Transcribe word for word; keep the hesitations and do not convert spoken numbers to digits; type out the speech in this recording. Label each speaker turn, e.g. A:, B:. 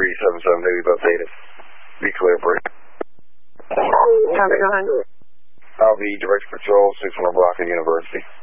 A: three seven seven, maybe about data. Be clear, break.
B: How's it going?
A: I'll be Director Patrol, six one Block at University.